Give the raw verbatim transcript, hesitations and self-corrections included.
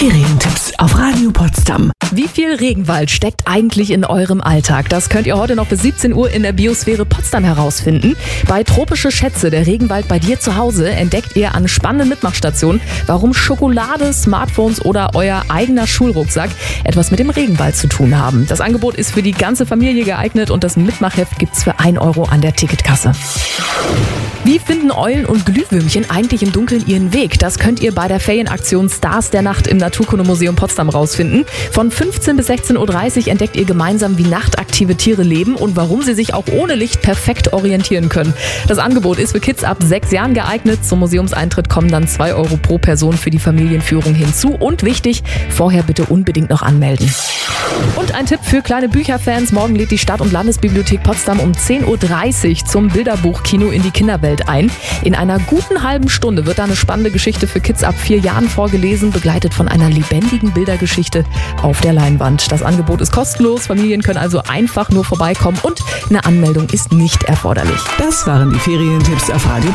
Ferientipps auf Radio Potsdam. Wie viel Regenwald steckt eigentlich in eurem Alltag? Das könnt ihr heute noch bis siebzehn Uhr in der Biosphäre Potsdam herausfinden. Bei Tropische Schätze, der Regenwald bei dir zu Hause, entdeckt ihr an spannenden Mitmachstationen, warum Schokolade, Smartphones oder euer eigener Schulrucksack etwas mit dem Regenwald zu tun haben. Das Angebot ist für die ganze Familie geeignet und das Mitmachheft gibt's für ein Euro an der Ticketkasse. Wie finden Eulen und Glühwürmchen eigentlich im Dunkeln ihren Weg? Das könnt ihr bei der Ferienaktion Stars der Nacht im Naturkundemuseum Potsdam rausfinden. Von fünfzehn bis sechzehn Uhr dreißig entdeckt ihr gemeinsam, wie nachtaktive Tiere leben und warum sie sich auch ohne Licht perfekt orientieren können. Das Angebot ist für Kids ab sechs Jahren geeignet. Zum Museumseintritt kommen dann zwei Euro pro Person für die Familienführung hinzu. Und wichtig, vorher bitte unbedingt noch anmelden. Und ein Tipp für kleine Bücherfans. Morgen lädt die Stadt- und Landesbibliothek Potsdam um zehn Uhr dreißig zum Bilderbuchkino in die Kinderwelt ein. In einer guten halben Stunde wird da eine spannende Geschichte für Kids ab vier Jahren vorgelesen, begleitet von einer lebendigen Bildergeschichte auf der Leinwand. Das Angebot ist kostenlos, Familien können also einfach nur vorbeikommen und eine Anmeldung ist nicht erforderlich. Das waren die Ferientipps auf Radio